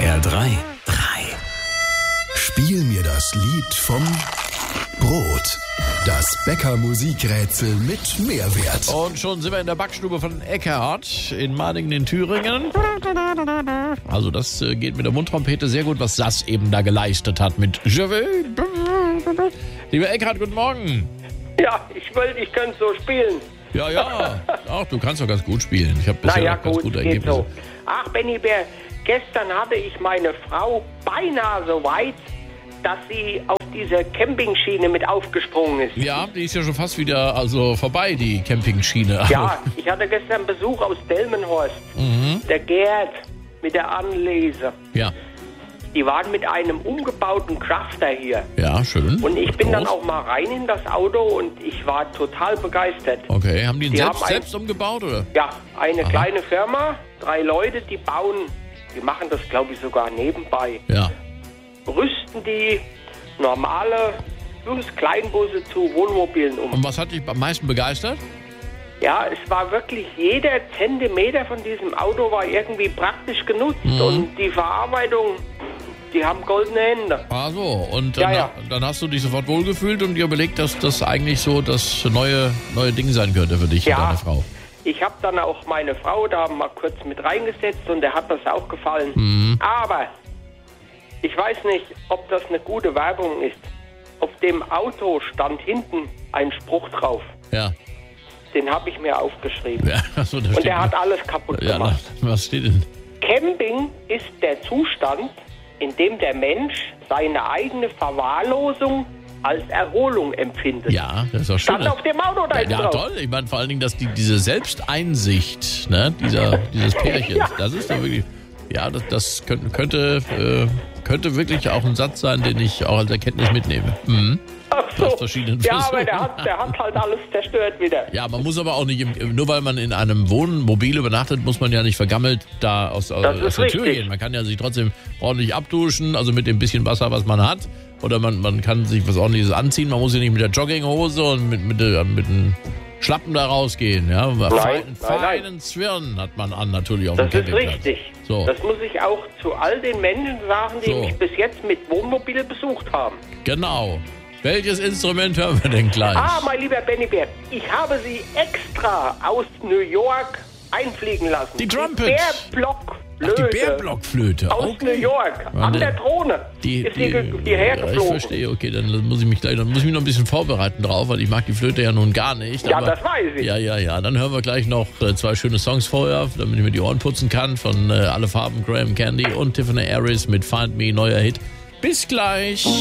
SWR 3. Spiel mir das Lied vom Brot. Das Bäcker-Musikrätsel mit Mehrwert. Und schon sind wir in der Backstube von Eckhardt in Madingen in Thüringen. Also das geht mit der Mundtrompete sehr gut, was Sass eben da geleistet hat mit Je vais. Lieber Eckhardt, guten Morgen. Ja, ich könnte so spielen. Ja. Ach, du kannst doch ganz gut spielen. Ich habe bisher auch ganz gute Ergebnisse. So. Ach, Benny Bär, gestern hatte ich meine Frau beinahe so weit, dass sie auf diese Campingschiene mit aufgesprungen ist. Ja, die ist ja schon fast wieder vorbei, die Campingschiene. Ja, ich hatte gestern Besuch aus Delmenhorst. Der Gerd mit der Anlese. Ja. Die waren mit einem umgebauten Crafter hier. Ja, schön. Und ich bin dann auch mal rein in das Auto und ich war total begeistert. Okay, haben die ihn haben selbst umgebaut, oder? Ja, eine kleine Firma, 3 Leute, die machen das, glaube ich, sogar nebenbei. Ja. Rüsten die normale Kleinbusse zu Wohnmobilen um. Und was hat dich am meisten begeistert? Ja, es war wirklich, jeder Zentimeter von diesem Auto war irgendwie praktisch genutzt und die Verarbeitung, die haben goldene Hände. Ah so, und Ja. dann hast du dich sofort wohlgefühlt und dir überlegt, dass das eigentlich so das neue Ding sein könnte für dich und deine Frau. Ich habe dann auch meine Frau da mal kurz mit reingesetzt und der hat das auch gefallen. Aber ich weiß nicht, ob das eine gute Werbung ist. Auf dem Auto stand hinten ein Spruch drauf. Ja. Den habe ich mir aufgeschrieben. Ja, achso, da Und steht der hat alles kaputt gemacht. Was steht denn? Camping ist der Zustand, in dem der Mensch seine eigene Verwahrlosung als Erholung empfindet. Ja, das ist doch schön. Stand auf dem Auto da Ja, drauf. toll. Ich meine vor allen Dingen, dass diese Selbsteinsicht, ne, dieses Pärchens, Ja. das ist doch wirklich, ja, das könnte wirklich auch ein Satz sein, den ich auch als Erkenntnis mitnehme. Ach so. Aus verschiedenen Ja, aber Versuchen. der hat halt alles zerstört wieder. Ja, man muss aber auch nicht, nur weil man in einem Wohnmobil übernachtet, muss man ja nicht vergammelt da aus der Tür richtig. gehen. Man kann ja sich trotzdem ordentlich abduschen, also mit dem bisschen Wasser, was man hat. Oder man kann sich was Ordentliches anziehen. Man muss ja nicht mit der Jogginghose und mit dem Schlappen da rausgehen. Ja? Feinen Zwirn hat man an, natürlich auf dem Das ist Campingplatz. richtig. So. Das muss ich auch zu all den Menschen sagen, die So. mich bis jetzt mit Wohnmobil besucht haben. Genau. Welches Instrument hören wir denn gleich? Mein lieber Benny Bär, ich habe Sie extra aus New York einfliegen lassen. Die Trumpet. Bärblockflöte. Die Bärblockflöte. Aus Okay. New York. An der Drohne ist sie hierher ja, ich geflogen. verstehe, okay, dann muss ich mich noch ein bisschen vorbereiten drauf, weil ich mag die Flöte ja nun gar nicht. Ja, aber, das weiß ich. Ja, dann hören wir gleich noch 2 schöne Songs vorher, damit ich mir die Ohren putzen kann, von Alle Farben, Graham Candy und Tiffany Harris mit Find Me, neuer Hit. Bis gleich.